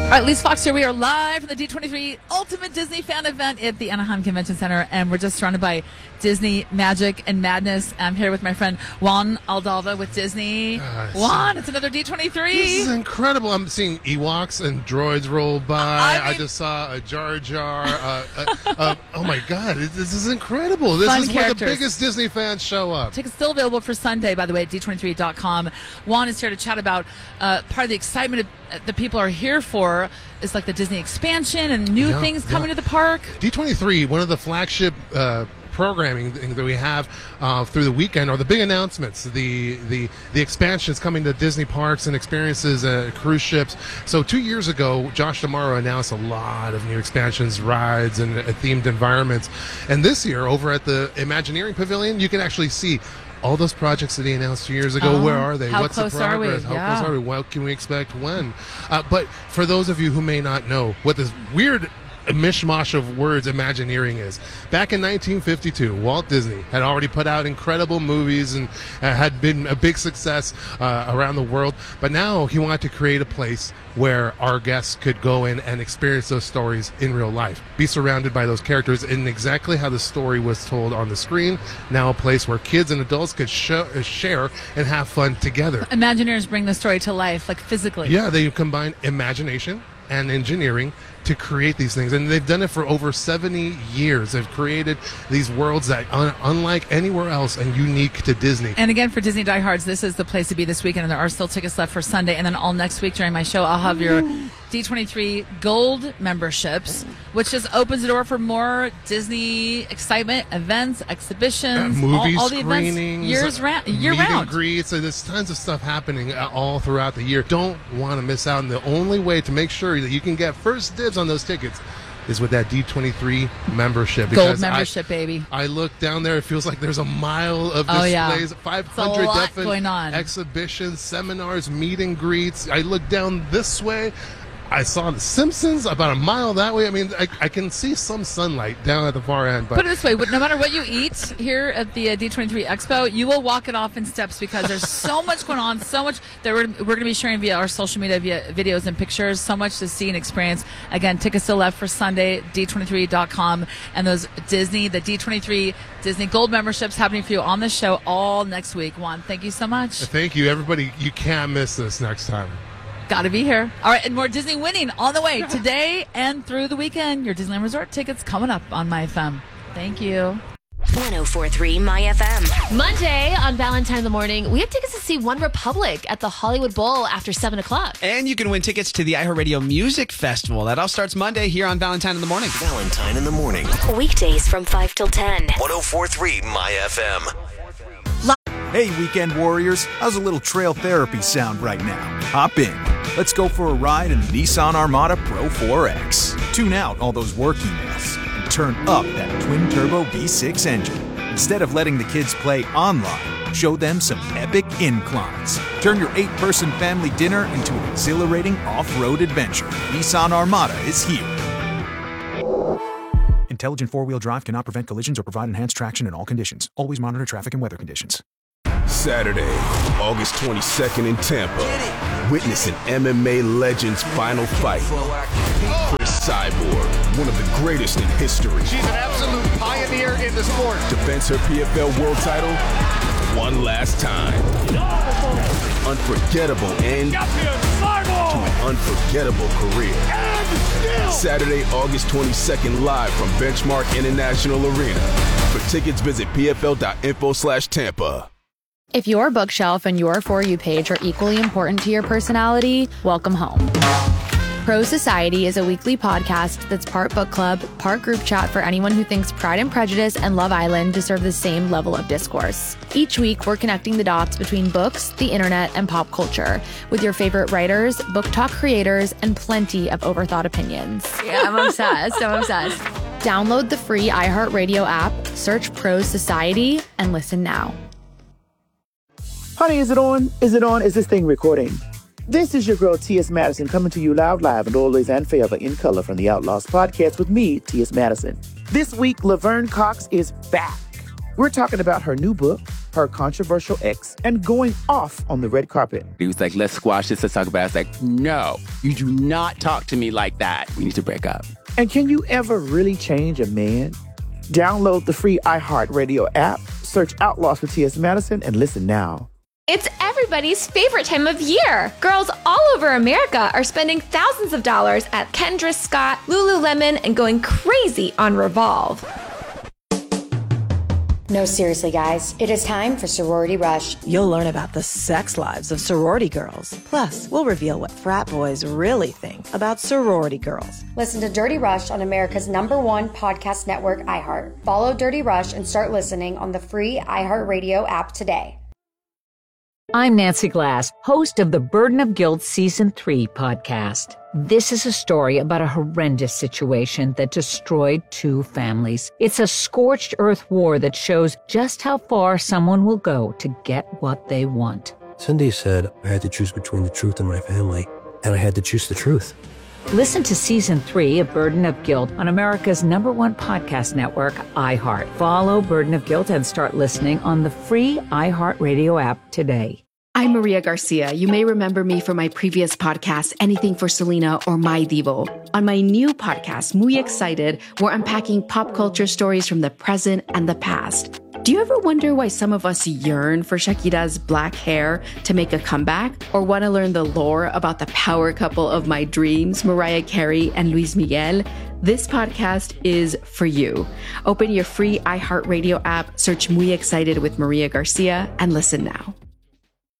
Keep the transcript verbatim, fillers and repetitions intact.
All right, Lise Fox here. We are live from the D twenty-three Ultimate Disney Fan Event at the Anaheim Convention Center, and we're just surrounded by Disney magic and madness. I'm here with my friend Juan Aldalva with Disney. Uh, Juan, it's another D twenty-three. This is incredible. I'm seeing Ewoks and droids roll by. I, mean, I just saw a Jar Jar. Uh, uh, uh, oh my God, this is incredible. This is where the biggest Disney fans show up. Tickets still available for Sunday, by the way, at D twenty-three dot com. Juan is here to chat about uh, part of the excitement that people are here for. Is like the Disney expansion and new yeah, things coming yeah. to the park. D twenty-three, one of the flagship uh, programming that we have uh, through the weekend, are the big announcements. The the the expansions coming to Disney parks and experiences, uh, cruise ships. So two years ago, Josh D'Amaro announced a lot of new expansions, rides, and uh, themed environments. And this year, over at the Imagineering Pavilion, you can actually see all those projects that he announced two years ago. Oh, where are they? How What's close the progress? Are we? How yeah. close are we? What can we expect when? Uh, but for those of you who may not know what this weird mishmash of words Imagineering is, back in nineteen fifty-two, Walt Disney had already put out incredible movies and uh, had been a big success uh, around the world. But now he wanted to create a place where our guests could go in and experience those stories in real life, be surrounded by those characters in exactly how the story was told on the screen. Now a place where kids and adults could sh- share and have fun together. Imagineers bring the story to life, like physically. Yeah, they combine imagination and engineering to create these things, and they've done it for over seventy years. They've created these worlds that are unlike anywhere else and unique to Disney. And again, for Disney diehards, this is the place to be this weekend, and there are still tickets left for Sunday. And then all next week during my show, I'll have your D twenty-three Gold memberships, which just opens the door for more Disney excitement, events, exhibitions, uh, movie all, all the screenings, events years round, year meet round. and greets. So there's tons of stuff happening all throughout the year. Don't want to miss out. And the only way to make sure that you can get first dibs on those tickets is with that D twenty-three membership. Gold membership, I, baby. I look down there, it feels like there's a mile of oh, displays, yeah. five hundred different going on. exhibitions, seminars, meet and greets. I look down this way, I saw The Simpsons about a mile that way. I mean, I, I can see some sunlight down at the far end. But put it this way, no matter what you eat here at the uh, D twenty-three Expo, you will walk it off in steps because there's so much going on, so much that we're, we're going to be sharing via our social media, via videos and pictures, so much to see and experience. Again, tickets still left for Sunday, D twenty-three dot com, and those Disney, the D twenty-three Disney Gold memberships happening for you on the show all next week. Juan, thank you so much. Thank you, everybody. You can't miss this next time. Got to be here. All right, and more Disney winning on the way today and through the weekend. Your Disneyland Resort tickets coming up on My F M. Thank you. one oh four point three My F M. Monday on Valentine in the Morning, we have tickets to see One Republic at the Hollywood Bowl after seven o'clock. And you can win tickets to the iHeartRadio Music Festival. That all starts Monday here on Valentine in the Morning. Valentine in the Morning. Weekdays from five till ten. one oh four point three My F M. Hey, weekend warriors. How's a little trail therapy sound right now? Hop in. Let's go for a ride in the Nissan Armada Pro four X. Tune out all those work emails and turn up that twin-turbo V six engine. Instead of letting the kids play online, show them some epic inclines. Turn your eight-person family dinner into an exhilarating off-road adventure. Nissan Armada is here. Intelligent four-wheel drive cannot prevent collisions or provide enhanced traction in all conditions. Always monitor traffic and weather conditions. Saturday, August twenty-second in Tampa. Witness an M M A legend's final fight. Chris Cyborg, one of the greatest in history. She's an absolute pioneer in the sport. Defends her P F L world title one last time. Unforgettable end to an unforgettable career. Saturday, August twenty-second, live from Benchmark International Arena. For tickets, visit pfl.info slash Tampa. If your bookshelf and your For You page are equally important to your personality, welcome home. Pro Society is a weekly podcast that's part book club, part group chat for anyone who thinks Pride and Prejudice and Love Island deserve the same level of discourse. Each week, we're connecting the dots between books, the internet, and pop culture with your favorite writers, book talk creators, and plenty of overthought opinions. Yeah, I'm obsessed. I'm obsessed. Download the free iHeartRadio app, search Pro Society, and listen now. Honey, is it on? Is it on? Is this thing recording? This is your girl, T S. Madison, coming to you loud, live, and always and forever in color from the Outlaws podcast with me, T S. Madison. This week, Laverne Cox is back. We're talking about her new book, her controversial ex, and going off on the red carpet. He was like, let's squash this, let's talk about it. I was like, no. You do not talk to me like that. We need to break up. And can you ever really change a man? Download the free iHeartRadio app, search Outlaws with T S. Madison, and listen now. It's everybody's favorite time of year. Girls all over America are spending thousands of dollars at Kendra Scott, Lululemon, and going crazy on Revolve. No, seriously, guys. It is time for Sorority Rush. You'll learn about the sex lives of sorority girls. Plus, we'll reveal what frat boys really think about sorority girls. Listen to Dirty Rush on America's number one podcast network, iHeart. Follow Dirty Rush and start listening on the free iHeartRadio app today. I'm Nancy Glass, host of the Burden of Guilt Season three podcast. This is a story about a horrendous situation that destroyed two families. It's a scorched earth war that shows just how far someone will go to get what they want. Cindy said I had to choose between the truth and my family, and I had to choose the truth. Listen to Season three of Burden of Guilt on America's number one podcast network, iHeart. Follow Burden of Guilt and start listening on the free iHeartRadio app today. I'm Maria Garcia. You may remember me from my previous podcast, Anything for Selena or My Divo. On my new podcast, Muy Excited, we're unpacking pop culture stories from the present and the past. Do you ever wonder why some of us yearn for Shakira's black hair to make a comeback? Or want to learn the lore about the power couple of my dreams, Mariah Carey and Luis Miguel? This podcast is for you. Open your free iHeartRadio app, search Muy Excited with Maria Garcia, and listen now.